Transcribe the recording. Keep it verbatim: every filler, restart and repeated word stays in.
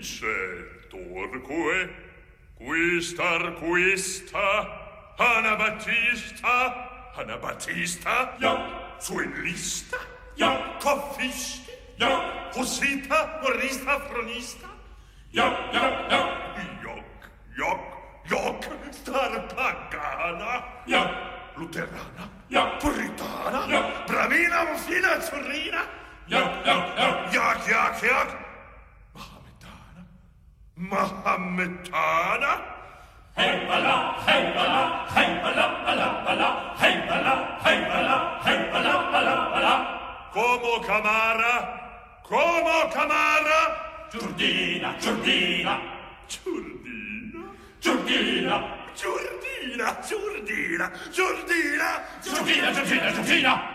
Dicettorque, quistar quista, Anabattista, Anabattista, ja, Suenlista, ja, Coffisti, ja, Hussita, Morista, Fronista, ja, ja, ja, Joc, Joc, Joc, Star Pagana, ja, Luterana, ja, Puritana, ja, Bravina, Muffina, Zurrina, ja, ja, ja, Jak, jak, jak, Mahometana, hey bala, hey bala, hey bala, bala, bala, hey bala, hey bala, hey bala, bala, bala. Como Camara, como Camara, Giurdina, Giurdina, Giurdina, Giurdina, Giurdina, Giurdina, Giurdina, Giurdina, Giurdina, Giurdina.